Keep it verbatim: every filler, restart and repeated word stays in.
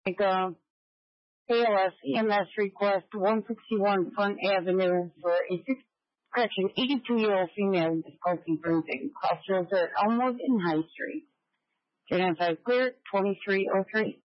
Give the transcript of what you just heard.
Like, uh, A L S E M S request one sixty-one Front Avenue for a six, correction, eighty-two-year-old female with difficulty breathing. Crossroads at Elmwood and High Street. Identified clear, twenty-three oh three.